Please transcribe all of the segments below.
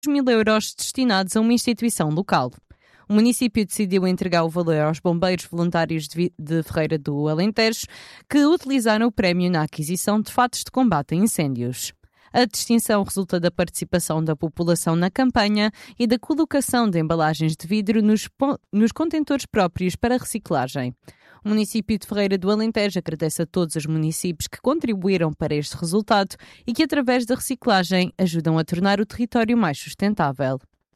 €2.000 destinados a uma instituição local. O município decidiu entregar o valor aos bombeiros voluntários de Ferreira do Alentejo, que utilizaram o prémio na aquisição de fatos de combate a incêndios. A distinção resulta da participação da população na campanha e da colocação de embalagens de vidro nos contentores próprios para reciclagem. O município de Ferreira do Alentejo agradece a todos os municípios que contribuíram para este resultado e que, através da reciclagem, ajudam a tornar o território mais sustentável.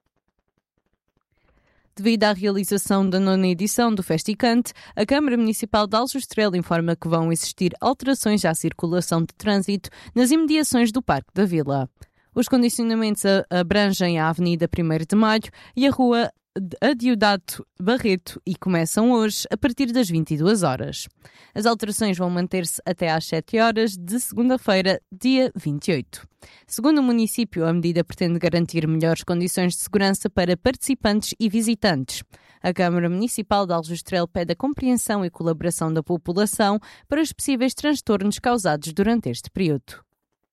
Devido à realização da 9ª edição do Festicante, a Câmara Municipal de Aljustrel informa que vão existir alterações à circulação de trânsito nas imediações do Parque da Vila. Os condicionamentos abrangem a Avenida 1º de Maio e a Rua Adiodato Barreto e começam hoje a partir das 22 horas. As alterações vão manter-se até às 7 horas de segunda-feira, dia 28. Segundo o município, a medida pretende garantir melhores condições de segurança para participantes e visitantes. A Câmara Municipal de Aljustrel pede a compreensão e colaboração da população para os possíveis transtornos causados durante este período.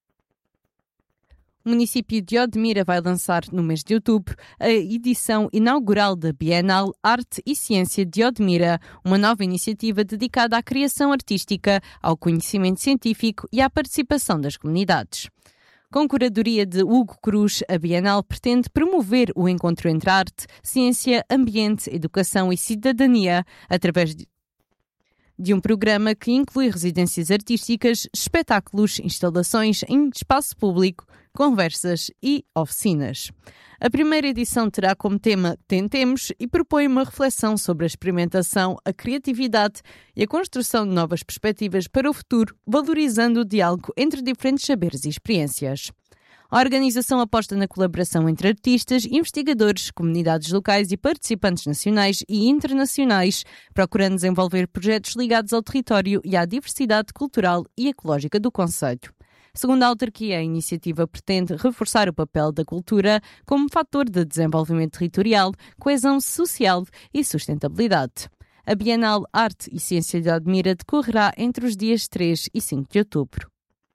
O município de Odmira vai lançar, no mês de outubro, a edição inaugural da Bienal Arte e Ciência de Odmira, uma nova iniciativa dedicada à criação artística, ao conhecimento científico e à participação das comunidades. Com curadoria de Hugo Cruz, a Bienal pretende promover o encontro entre arte, ciência, ambiente, educação e cidadania, através de um programa que inclui residências artísticas, espetáculos, instalações em espaço público, conversas e oficinas. A primeira edição terá como tema Tentemos e propõe uma reflexão sobre a experimentação, a criatividade e a construção de novas perspectivas para o futuro, valorizando o diálogo entre diferentes saberes e experiências. A organização aposta na colaboração entre artistas, investigadores, comunidades locais e participantes nacionais e internacionais, procurando desenvolver projetos ligados ao território e à diversidade cultural e ecológica do concelho. Segundo a autarquia, a iniciativa pretende reforçar o papel da cultura como fator de desenvolvimento territorial, coesão social e sustentabilidade. A Bienal Arte e Ciência de Odmira decorrerá entre os dias 3 e 5 de outubro.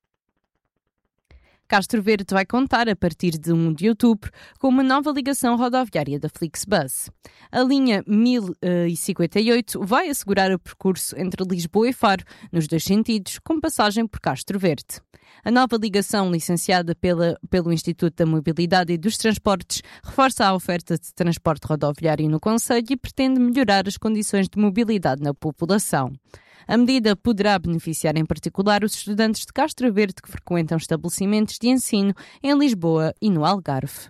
Castro Verde vai contar, a partir de 1 de outubro, com uma nova ligação rodoviária da Flixbus. A linha 1058 vai assegurar o percurso entre Lisboa e Faro, nos dois sentidos, com passagem por Castro Verde. A nova ligação, licenciada pelo Instituto da Mobilidade e dos Transportes, reforça a oferta de transporte rodoviário no concelho e pretende melhorar as condições de mobilidade na população. A medida poderá beneficiar em particular os estudantes de Castro Verde que frequentam estabelecimentos de ensino em Lisboa e no Algarve.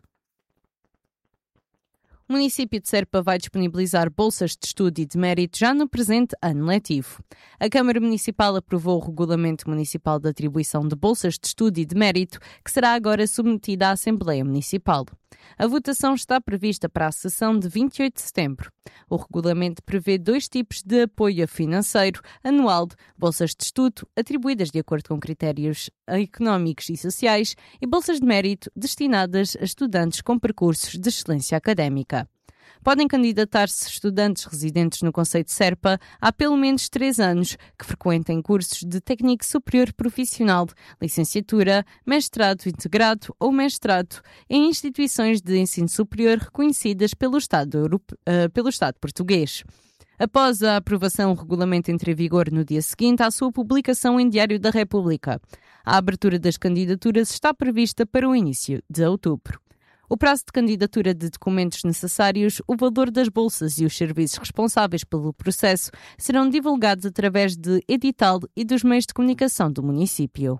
O município de Serpa vai disponibilizar bolsas de estudo e de mérito já no presente ano letivo. A Câmara Municipal aprovou o Regulamento Municipal de Atribuição de Bolsas de Estudo e de Mérito, que será agora submetida à Assembleia Municipal. A votação está prevista para a sessão de 28 de setembro. O regulamento prevê 2 tipos de apoio financeiro anual, bolsas de estudo atribuídas de acordo com critérios económicos e sociais e bolsas de mérito destinadas a estudantes com percursos de excelência académica. Podem candidatar-se estudantes residentes no concelho de Serpa há pelo menos 3 anos que frequentem cursos de técnico superior profissional, licenciatura, mestrado integrado ou mestrado em instituições de ensino superior reconhecidas pelo Estado português. Após a aprovação, o regulamento entra em vigor no dia seguinte à sua publicação em Diário da República. A abertura das candidaturas está prevista para o início de outubro. O prazo de candidatura de documentos necessários, o valor das bolsas e os serviços responsáveis pelo processo serão divulgados através de edital e dos meios de comunicação do município.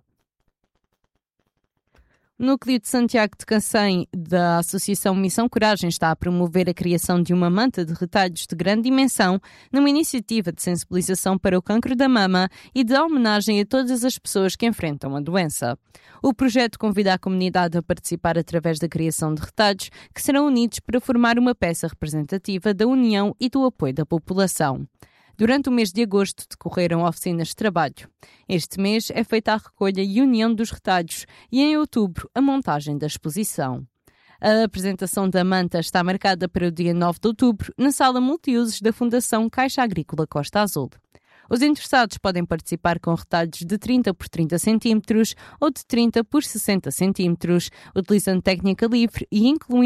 O Núcleo de Santiago de Cacém da Associação Missão Coragem está a promover a criação de uma manta de retalhos de grande dimensão numa iniciativa de sensibilização para o cancro da mama e de homenagem a todas as pessoas que enfrentam a doença. O projeto convida a comunidade a participar através da criação de retalhos que serão unidos para formar uma peça representativa da união e do apoio da população. Durante o mês de agosto decorreram oficinas de trabalho. Este mês é feita a recolha e união dos retalhos e em outubro a montagem da exposição. A apresentação da manta está marcada para o dia 9 de outubro na sala multiusos da Fundação Caixa Agrícola Costa Azul. Os interessados podem participar com retalhos de 30 por 30 cm ou de 30 por 60 cm, utilizando técnica livre e incluindo